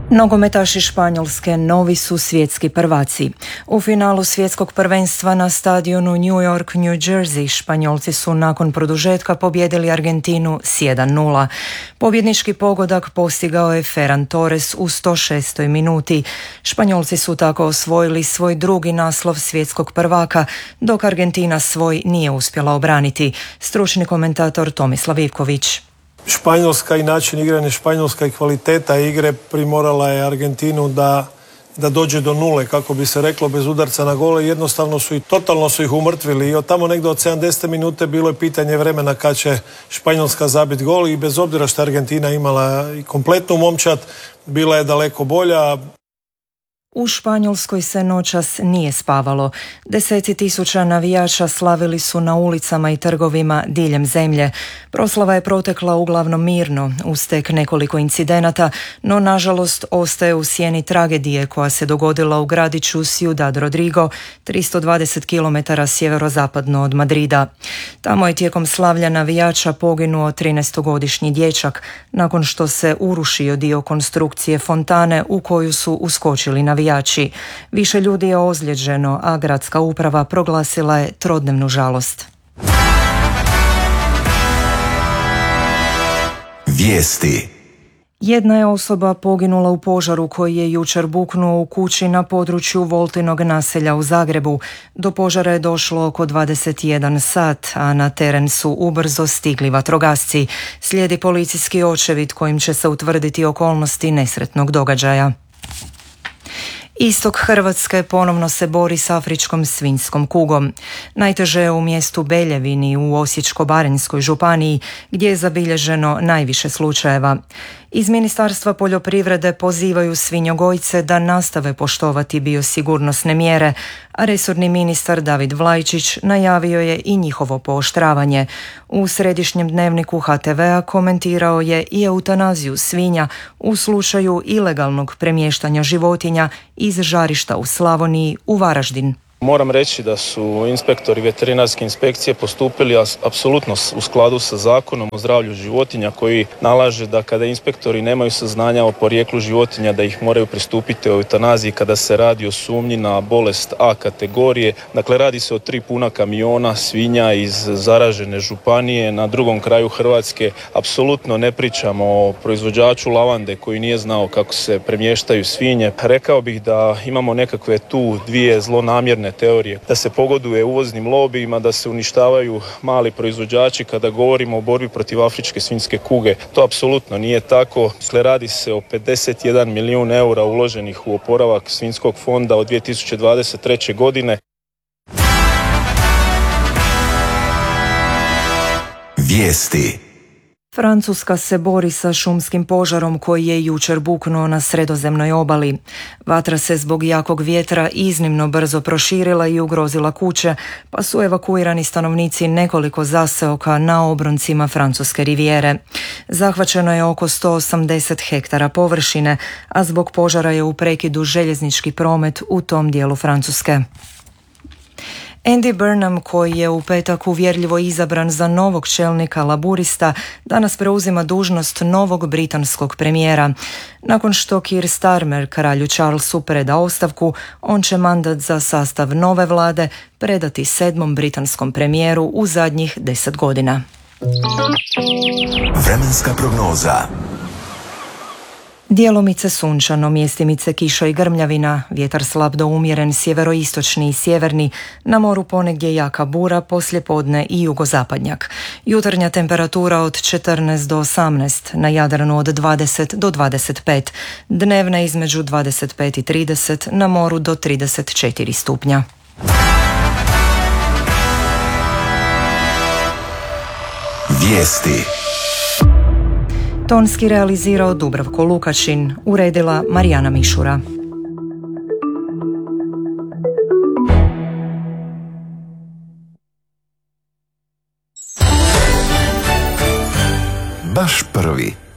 Nogometaši Španjolske novi su svjetski prvaci. U finalu svjetskog prvenstva na stadionu New York, New Jersey, Španjolci su nakon produžetka pobijedili Argentinu s 1:0. Pobjednički pogodak postigao je Ferran Torres u 106. minuti. Španjolci su tako osvojili svoj drugi naslov svjetskog prvaka, dok Argentina svoj nije uspjela obraniti. Stručni komentator Tomislav Ivković. Španjolska i način igranja Španjolska i kvaliteta igre primorala je Argentinu da dođe do nule, kako bi se reklo, bez udarca na gole. Jednostavno totalno su ih umrtvili i od tamo negdje od 70. minute bilo je pitanje vremena kad će Španjolska zabiti gol i bez obzira što Argentina imala i kompletnu momčad, bila je daleko bolja. U Španjolskoj se noćas nije spavalo. Deseci tisuća navijača slavili su na ulicama i trgovima diljem zemlje. Proslava je protekla uglavnom mirno, uz tek nekoliko incidenata, no nažalost ostaje u sjeni tragedije koja se dogodila u gradiću Ciudad Rodrigo, 320 km sjeverozapadno od Madrida. Tamo je tijekom slavlja navijača poginuo 13-godišnji dječak, nakon što se urušio dio konstrukcije fontane u koju su uskočili navijači. Više ljudi je ozlijeđeno, a gradska uprava proglasila je trodnevnu žalost. Vijesti. Jedna je osoba poginula u požaru koji je jučer buknuo u kući na području Voltinog naselja u Zagrebu. Do požara je došlo oko 21 sat, a na teren su ubrzo stigli vatrogasci. Slijedi policijski očevid kojim će se utvrditi okolnosti nesretnog događaja. Istok Hrvatske ponovno se bori s afričkom svinjskom kugom. Najteže je u mjestu Beljevini u Osječko-baranjskoj županiji, gdje je zabilježeno najviše slučajeva. Iz Ministarstva poljoprivrede pozivaju svinjogojce da nastave poštovati biosigurnosne mjere, a resorni ministar David Vlajčić najavio je i njihovo pooštravanje. U središnjem dnevniku HTV-a komentirao je i eutanaziju svinja u slučaju ilegalnog premještanja životinja iz žarišta u Slavoniji u Varaždin. Moram reći da su inspektori veterinarske inspekcije postupili apsolutno u skladu sa Zakonom o zdravlju životinja, koji nalaže da kada inspektori nemaju saznanja o porijeklu životinja da ih moraju pristupiti o eutanaziji kada se radi o sumnji na bolest A kategorije. Dakle, radi se o 3 puna kamiona svinja iz zaražene županije na drugom kraju Hrvatske. Apsolutno ne pričamo o proizvođaču lavande koji nije znao kako se premještaju svinje. Rekao bih da imamo nekakve tu dvije zlonamjerne teorije, da se pogoduje uvoznim lobijima, da se uništavaju mali proizvođači kada govorimo o borbi protiv afričke svinjske kuge. To apsolutno nije tako. Radi se o 51 milijun eura uloženih u oporavak svinjskog fonda od 2023. godine. Vijesti. Francuska se bori sa šumskim požarom koji je jučer buknuo na sredozemnoj obali. Vatra se zbog jakog vjetra iznimno brzo proširila i ugrozila kuće, pa su evakuirani stanovnici nekoliko zaseoka na obroncima francuske rivijere. Zahvaćeno je oko 180 hektara površine, a zbog požara je u prekidu željeznički promet u tom dijelu Francuske. Andy Burnham, koji je u petak uvjerljivo izabran za novog čelnika Laburista, danas preuzima dužnost novog britanskog premijera. Nakon što Keir Starmer kralju Charlesu preda ostavku, on će mandat za sastav nove vlade predati 7. britanskom premijeru u zadnjih 10 godina. Vremenska prognoza. Djelomice sunčano, mjestimice kiša i grmljavina, vjetar slab do umjeren sjeveroistočni i sjeverni, na moru ponegdje jaka bura, poslijepodne i jugozapadnjak. Jutarnja temperatura od 14 do 18, na Jadranu od 20 do 25, dnevna između 25 i 30, na moru do 34 stupnja. Vijesti. Tonski realizirao Dubravko Lukačin, uredila Marijana Mišura. Baš prvi.